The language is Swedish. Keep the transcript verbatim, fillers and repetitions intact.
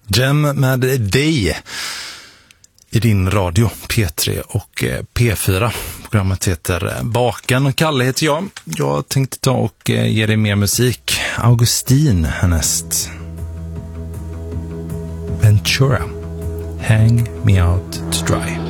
Gem med dig i din radio P tre och P fyra. Programmet heter Baken. Kalle heter jag. Jag tänkte ta och ge dig mer musik. Augustin härnäst. Ventura. Hang me out to dry.